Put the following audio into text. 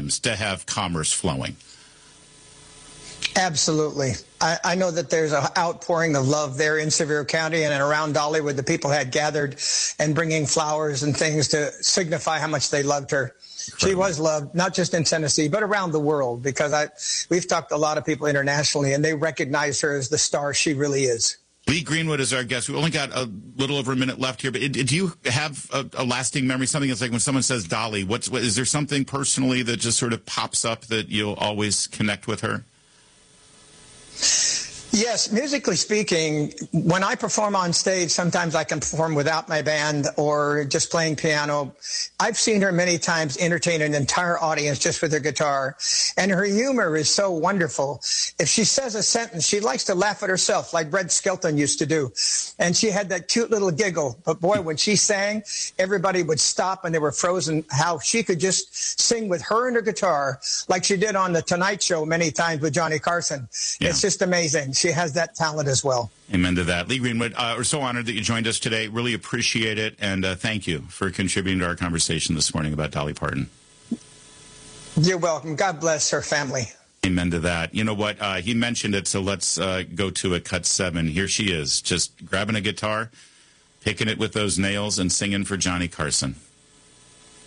rhythms to have commerce flowing. Absolutely. I know that there's an outpouring of love there in Sevier County and around Dollywood. The people had gathered and bringing flowers and things to signify how much they loved her. Incredible. She was loved, not just in Tennessee, but around the world, because we've talked to a lot of people internationally, and they recognize her as the star she really is. Lee Greenwood is our guest. We only got a little over a minute left here, but do you have a lasting memory? Something that's like when someone says Dolly, is there something personally that just sort of pops up that you'll always connect with her? Yes, musically speaking, when I perform on stage, sometimes I can perform without my band or just playing piano. I've seen her many times entertain an entire audience just with her guitar, and her humor is so wonderful. If she says a sentence, she likes to laugh at herself like Red Skelton used to do, and she had that cute little giggle. But boy, when she sang, everybody would stop and they were frozen how she could just sing with her and her guitar like she did on The Tonight Show many times with Johnny Carson. Yeah. It's just amazing. She has that talent as well. Amen to that. Lee Greenwood, we're so honored that you joined us today. Really appreciate it, and thank you for contributing to our conversation this morning about Dolly Parton. You're welcome. God bless her family. Amen to that. You know what? He mentioned it, so let's go to it. Cut 7. Here she is, just grabbing a guitar, picking it with those nails, and singing for Johnny Carson.